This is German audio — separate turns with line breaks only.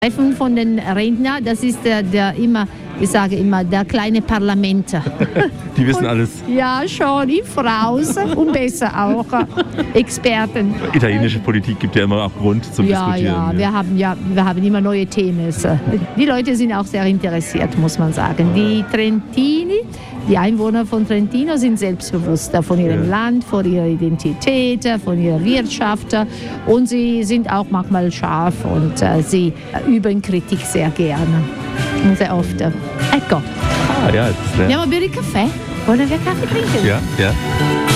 Treffen von den Rentnern, das ist ich sage immer, der kleine Parlament.
Die wissen alles.
Ja, schon, im Voraus und besser auch. Experten.
Italienische Politik gibt ja immer auch Grund zum Diskutieren.
Ja, wir haben immer neue Themen. Die Leute sind auch sehr interessiert, muss man sagen. Die Trentini, die Einwohner von Trentino sind selbstbewusster von ihrem Land, von ihrer Identität, von ihrer Wirtschaft und sie sind auch manchmal scharf und sie üben Kritik sehr gerne. Sehr oft. Ecco.
Ja, das ist
Andiamo a bere il caffè? Vuoi un caffè trinken?
Ja.